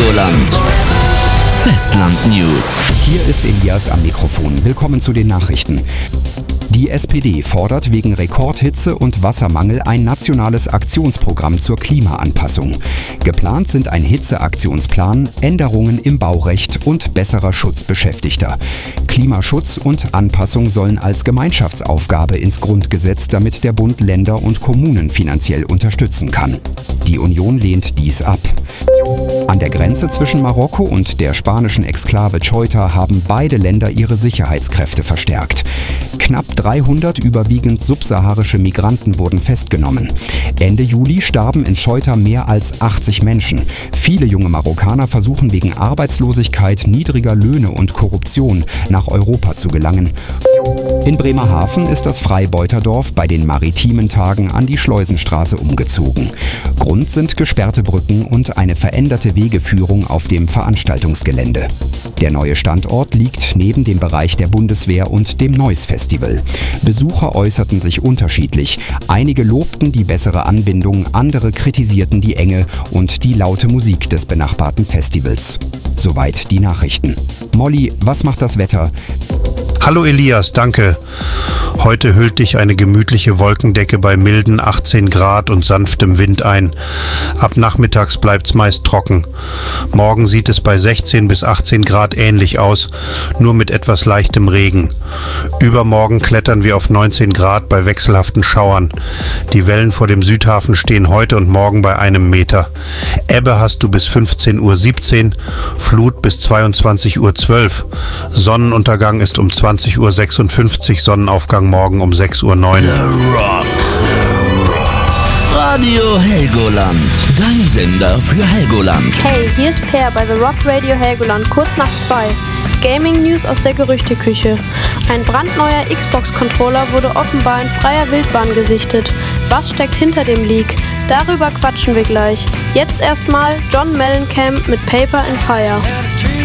Helgoland. Festland News. Hier ist Elias am Mikrofon. Willkommen zu den Nachrichten. Die SPD fordert wegen Rekordhitze und Wassermangel ein nationales Aktionsprogramm zur Klimaanpassung. Geplant sind ein Hitzeaktionsplan, Änderungen im Baurecht und besserer Schutz Beschäftigter. Klimaschutz und Anpassung sollen als Gemeinschaftsaufgabe ins Grundgesetz, damit der Bund Länder und Kommunen finanziell unterstützen kann. Die Union lehnt dies ab. An der Grenze zwischen Marokko und der spanischen Exklave Ceuta haben beide Länder ihre Sicherheitskräfte verstärkt. Knapp 300 überwiegend subsaharische Migranten wurden festgenommen. Ende Juli starben in Ceuta mehr als 80 Menschen. Viele junge Marokkaner versuchen wegen Arbeitslosigkeit, niedriger Löhne und Korruption nach Europa zu gelangen. In Bremerhaven ist das Freibeuterdorf bei den maritimen Tagen an die Schleusenstraße umgezogen. Grund sind gesperrte Brücken und eine veränderte Wegeführung auf dem Veranstaltungsgelände. Der neue Standort liegt neben dem Bereich der Bundeswehr und dem Neuss Festival. Besucher äußerten sich unterschiedlich. Einige lobten die bessere Anbindung, andere kritisierten die Enge und die laute Musik des benachbarten Festivals. Soweit die Nachrichten. Molly, was macht das Wetter? Hallo Elias, danke. Heute hüllt dich eine gemütliche Wolkendecke bei milden 18 Grad und sanftem Wind ein. Ab nachmittags bleibt's meist trocken. Morgen sieht es bei 16 bis 18 Grad ähnlich aus, nur mit etwas leichtem Regen. Übermorgen klettern wir auf 19 Grad bei wechselhaften Schauern. Die Wellen vor dem Südhafen stehen heute und morgen bei 1 Meter. Ebbe hast du bis 15:17 Uhr, Flut bis 22:12 Uhr. Sonnenuntergang ist um 20:56 Uhr, Sonnenaufgang morgen um 6:09 Uhr. Radio Helgoland, dein Sender für Helgoland. Hey, hier ist Per bei The Rock Radio Helgoland, kurz nach 2. Gaming News aus der Gerüchteküche. Ein brandneuer Xbox-Controller wurde offenbar in freier Wildbahn gesichtet. Was steckt hinter dem Leak? Darüber quatschen wir gleich. Jetzt erstmal John Mellencamp mit Paper and Fire.